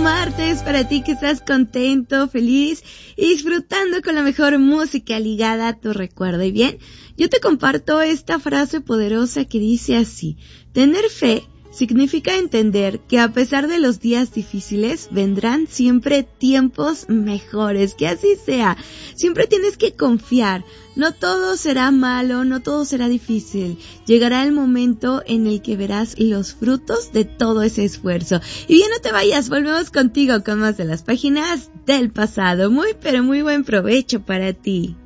martes para ti que estás contento, feliz y disfrutando con la mejor música ligada a tu recuerdo. Y bien, yo te comparto esta frase poderosa que dice así: tener fe significa entender que a pesar de los días difíciles, vendrán siempre tiempos mejores. Que así sea. Siempre tienes que confiar. No todo será malo, no todo será difícil. Llegará el momento en el que verás los frutos de todo ese esfuerzo. Y bien, no te vayas, volvemos contigo con más de las páginas del pasado. Muy, pero muy buen provecho para ti.